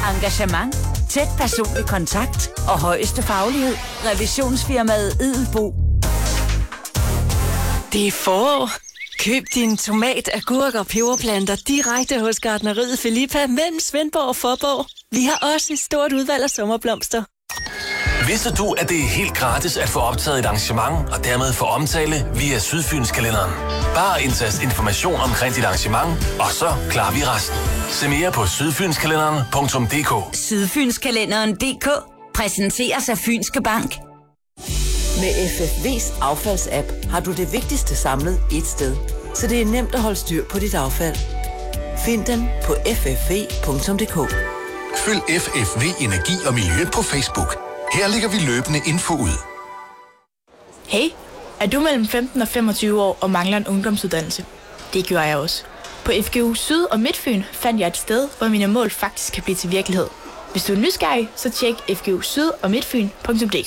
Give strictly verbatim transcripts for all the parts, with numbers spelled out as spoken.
Engagement, tæt personlig kontakt og højeste faglighed. Revisionsfirmaet Edelbo. Det er forår. Køb din tomat, agurk og peberplanter direkte hos gartneriet Filippa mellem Svendborg og Fåborg. Vi har også et stort udvalg af sommerblomster. Vidste du, at det er helt gratis at få optaget et arrangement og dermed få omtale via Sydfynskalenderen? Bare indtast information omkring dit arrangement, og så klarer vi resten. Se mere på sydfynskalenderen punktum d k. Sydfynskalenderen punktum d k præsenteres af Fynske Bank. Med F F V's affaldsapp har du det vigtigste samlet ét sted, så det er nemt at holde styr på dit affald. Find den på f f v punktum d k. Følg F F V Energi og Miljø på Facebook. Her lægger vi løbende info ud. Hey, er du mellem femten og femogtyve år og mangler en ungdomsuddannelse? Det gør jeg også. På F G U Syd og Midtfyn fandt jeg et sted, hvor mine mål faktisk kan blive til virkelighed. Hvis du er nysgerrig, så tjek f g u syd og midtfyn punktum d k.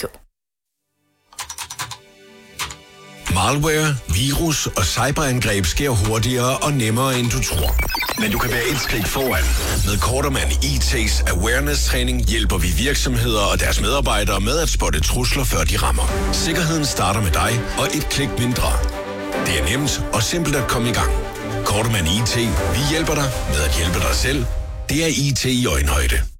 Malware, virus og cyberangreb sker hurtigere og nemmere, end du tror. Men du kan være et skridt foran. Med Kortermand I T's awareness-træning hjælper vi virksomheder og deres medarbejdere med at spotte trusler, før de rammer. Sikkerheden starter med dig og et klik mindre. Det er nemt og simpelt at komme i gang. Kortermand I T. Vi hjælper dig med at hjælpe dig selv. Det er I T i øjenhøjde.